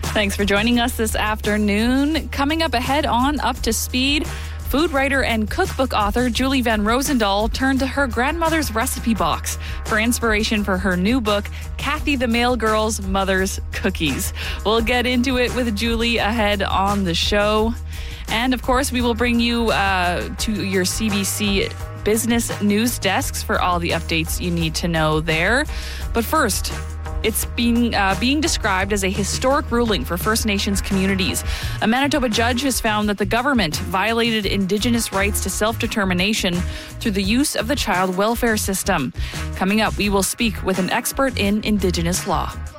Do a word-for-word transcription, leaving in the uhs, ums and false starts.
Thanks for joining us this afternoon. Coming up ahead on Up to Speed, food writer and cookbook author Julie Van Rosendaal turned to her grandmother's recipe box for inspiration for her new book, Kathy the Mail Girl's Mother's Cookies. We'll get into it with Julie ahead on the show. And of course, we will bring you uh, to your C B C business news desks for all the updates you need to know there. But first, it's being uh, being described as a historic ruling for First Nations communities. A Manitoba judge has found that the government violated Indigenous rights to self-determination through the use of the child welfare system. Coming up, we will speak with an expert in Indigenous law.